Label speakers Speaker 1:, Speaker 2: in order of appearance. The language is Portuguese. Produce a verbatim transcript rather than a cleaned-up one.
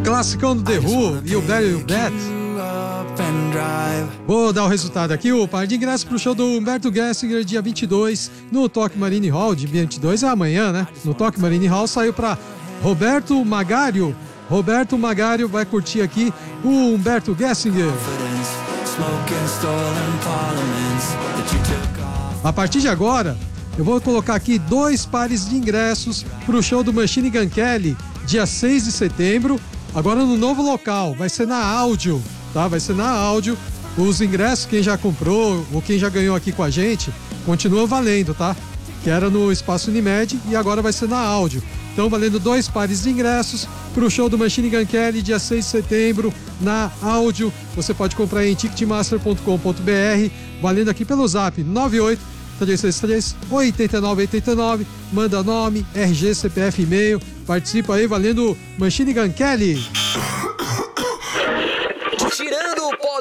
Speaker 1: Classicão do The Who e o Better You Bet. Vou dar o resultado aqui. O par de ingressos pro show do Humberto Gessinger, dia vinte e dois, no Toque Marine Hall. De vinte e dois é amanhã, né? No Toque Marine Hall saiu para Roberto Magário. Roberto Magário vai curtir aqui o Humberto Gessinger. A partir de agora, eu vou colocar aqui dois pares de ingressos pro show do Machine Gun Kelly, dia seis de setembro, agora no novo local. Vai ser na áudio, tá? Vai ser na áudio. Os ingressos, quem já comprou ou quem já ganhou aqui com a gente, continua valendo, tá? Que era no Espaço Unimed e agora vai ser na áudio. Então, valendo dois pares de ingressos pro show do Machine Gun Kelly, dia seis de setembro, na áudio. Você pode comprar em ticketmaster ponto com ponto b r, valendo aqui pelo zap nove oito três três três oito nove oito nove. Manda nome, R G, C P F, e-mail. Participa aí, valendo Machine Gun Kelly.
Speaker 2: Tirando